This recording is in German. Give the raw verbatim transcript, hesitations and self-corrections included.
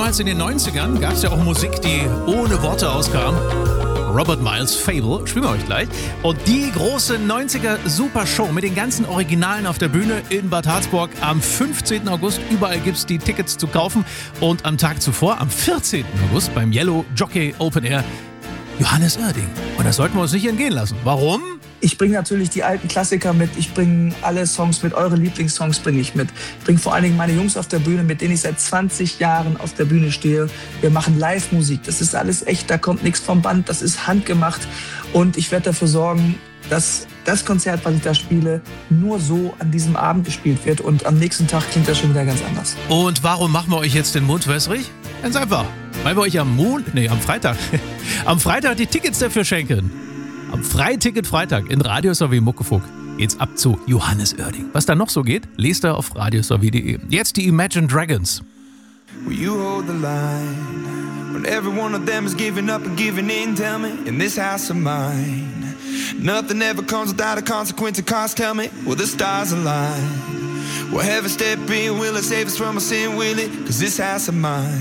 damals in den neunzigern gab es ja auch Musik, die ohne Worte auskam. Robert Miles' Fable, spielen wir euch gleich. Und die große neunziger Super-Show mit den ganzen Originalen auf der Bühne in Bad Harzburg am fünfzehnten August. Überall gibt es die Tickets zu kaufen. Und am Tag zuvor, am vierzehnten August, beim Yellow Jockey Open Air, Johannes Oerding. Und das sollten wir uns nicht entgehen lassen. Warum? Ich bringe natürlich die alten Klassiker mit, ich bringe alle Songs mit, eure Lieblingssongs bringe ich mit. Ich bringe vor allen Dingen meine Jungs auf der Bühne, mit denen ich seit zwanzig Jahren auf der Bühne stehe. Wir machen Live-Musik, das ist alles echt, da kommt nichts vom Band, das ist handgemacht. Und ich werde dafür sorgen, dass das Konzert, was ich da spiele, nur so an diesem Abend gespielt wird. Und am nächsten Tag klingt das schon wieder ganz anders. Und warum machen wir euch jetzt den Mund wässrig? Ganz einfach, weil wir euch am Mond, nee, am Freitag, am Freitag die Tickets dafür schenken. Am Freiticket-Freitag in Radiosowie Muckefuck geht's ab zu Johannes Oerding. Was da noch so geht, lest ihr auf radiosowie punkt de. Jetzt die Imagine Dragons. Will you hold the line when every one of them is giving up and giving in? Tell me, in this house of mine, nothing ever comes without a consequence of cost. Tell me, will the stars align? Will heaven step in? Will it save us from our sin? Will it? 'Cause this house of mine